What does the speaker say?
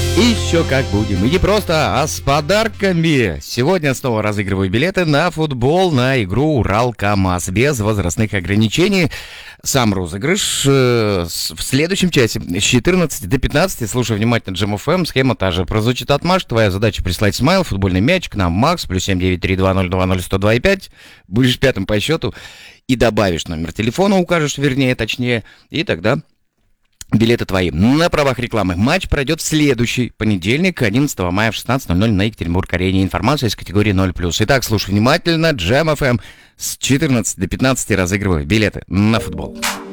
Еще как будем. И не просто, а с подарками. Сегодня снова разыгрываю билеты на футбол, на игру Урал-КамАЗ. Без возрастных ограничений. Сам розыгрыш в следующем часе с 14 до 15. Слушай внимательно Джем ФМ. Схема та же. Прозвучит от Маш. Твоя задача прислать смайл, футбольный мяч к нам. Макс, плюс 7932020102,5. Будешь пятым по счету. И добавишь номер телефона, укажешь, вернее, точнее. И тогда... билеты твои. На правах рекламы. Матч пройдет в следующий понедельник, 11 мая в 16:00 на Екатеринбург-арене. Информация из категории 0+. Итак, слушай внимательно. Джем ФМ с 14 до 15 разыгрываю билеты на футбол.